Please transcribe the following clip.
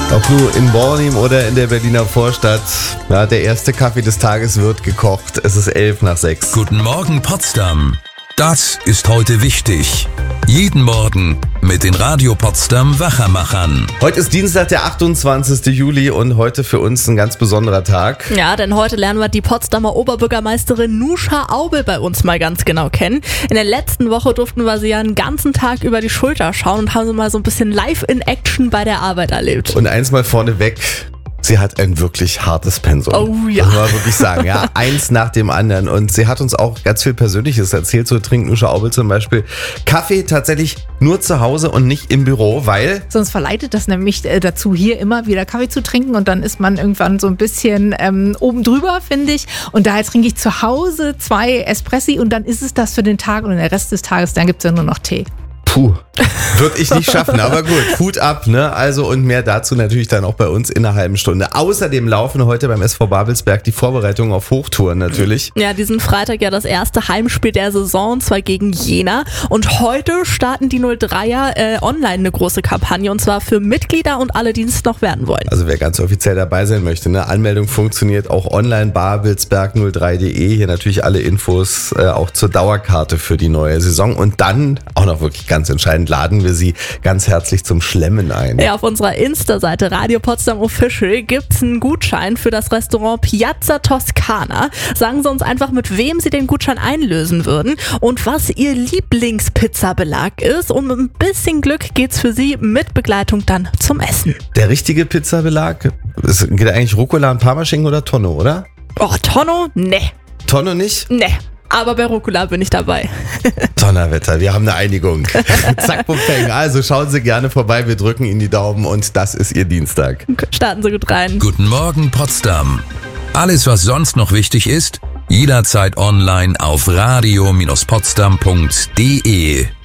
Ob nur in Bornim oder in der Berliner Vorstadt, ja, der erste Kaffee des Tages wird gekocht. Es ist 5:11. Guten Morgen Potsdam. Das ist heute wichtig. Jeden Morgen mit den Radio Potsdam Wachermachern. Heute ist Dienstag, der 28. Juli und heute für uns ein ganz besonderer Tag. Ja, denn heute lernen wir die Potsdamer Oberbürgermeisterin Nuscha Aubel bei uns mal ganz genau kennen. In der letzten Woche durften wir sie ja einen ganzen Tag über die Schulter schauen und haben sie mal so ein bisschen live in Action bei der Arbeit erlebt. Und eins mal vorneweg. Sie hat ein wirklich hartes Pensum. Oh ja. Das muss man wirklich sagen, ja. Eins nach dem anderen. Und sie hat uns auch ganz viel Persönliches erzählt. So trinkt Nuscha Aubel zum Beispiel Kaffee tatsächlich nur zu Hause und nicht im Büro, weil... Sonst verleitet das nämlich dazu, hier immer wieder Kaffee zu trinken und dann ist man irgendwann so ein bisschen oben drüber, finde ich. Und daher trinke ich zu Hause 2 Espressi und dann ist es das für den Tag und den Rest des Tages, dann gibt es ja nur noch Tee. Puh, würde ich nicht schaffen, aber gut, Hut ab, ne? Also und mehr dazu natürlich dann auch bei uns in einer halben Stunde. Außerdem laufen heute beim SV Babelsberg die Vorbereitungen auf Hochtouren natürlich. Ja, diesen Freitag ja das erste Heimspiel der Saison, und zwar gegen Jena. Und heute starten die 03er online eine große Kampagne, und zwar für Mitglieder und alle, die es noch werden wollen. Also wer ganz offiziell dabei sein möchte, ne? Anmeldung funktioniert auch online, babelsberg03.de. Hier natürlich alle Infos auch zur Dauerkarte für die neue Saison. Und dann auch noch wirklich ganz entscheidend, laden wir Sie ganz herzlich zum Schlemmen ein. Ja, auf unserer Insta-Seite Radio Potsdam Official gibt's einen Gutschein für das Restaurant Piazza Toscana. Sagen Sie uns einfach, mit wem Sie den Gutschein einlösen würden und was Ihr Lieblingspizzabelag ist. Und mit ein bisschen Glück geht's für Sie mit Begleitung dann zum Essen. Der richtige Pizzabelag? Geht eigentlich Rucola und Parmaschinken oder Tonno, oder? Oh, Tonno? Ne. Tonno nicht? Ne. Aber bei Rucola bin ich dabei. Donnerwetter, wir haben eine Einigung. Zack, bumm, peng. Also schauen Sie gerne vorbei, wir drücken Ihnen die Daumen und das ist Ihr Dienstag. Starten Sie gut rein. Guten Morgen Potsdam. Alles, was sonst noch wichtig ist, jederzeit online auf radio-potsdam.de.